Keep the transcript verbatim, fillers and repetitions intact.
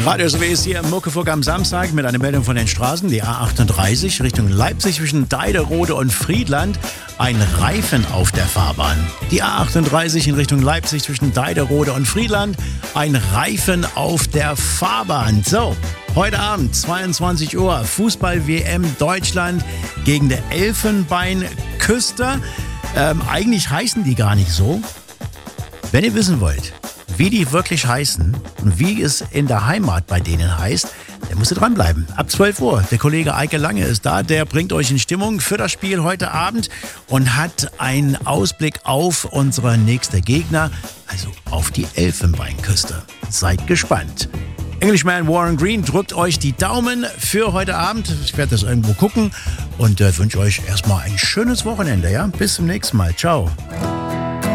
Radio S W ist hier im Muckefuck am Samstag mit einer Meldung von den Straßen. Die A achtunddreißig Richtung Leipzig zwischen Deiderode und Friedland. Ein Reifen auf der Fahrbahn. Die A achtunddreißig in Richtung Leipzig zwischen Deiderode und Friedland. Ein Reifen auf der Fahrbahn. So, heute Abend, zweiundzwanzig Uhr, Fußball-W M Deutschland gegen die Elfenbeinküster. Ähm, eigentlich heißen die gar nicht so. Wenn ihr wissen wollt, wie die wirklich heißen und wie es in der Heimat bei denen heißt, dann müsst ihr dranbleiben. Ab zwölf Uhr, der Kollege Eike Lange ist da, der bringt euch in Stimmung für das Spiel heute Abend und hat einen Ausblick auf unsere nächste Gegner, also auf die Elfenbeinküste. Seid gespannt. Englishman Warren Green drückt euch die Daumen für heute Abend. Ich werde das irgendwo gucken und äh, wünsche euch erstmal ein schönes Wochenende. Ja? Bis zum nächsten Mal. Ciao.